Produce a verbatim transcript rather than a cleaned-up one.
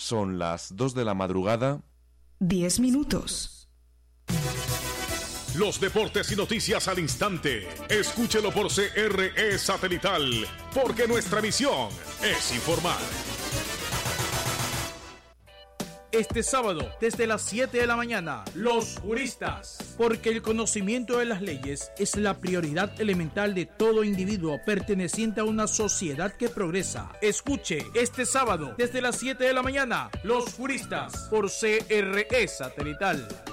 Son las dos de la madrugada. Diez minutos. Los deportes y noticias al instante. Escúchelo por C R E Satelital, porque nuestra misión es informar. Este sábado, desde las siete de la mañana, Los Juristas. Porque el conocimiento de las leyes es la prioridad elemental de todo individuo perteneciente a una sociedad que progresa. Escuche este sábado, desde las siete de la mañana, Los Juristas, por C R E Satelital.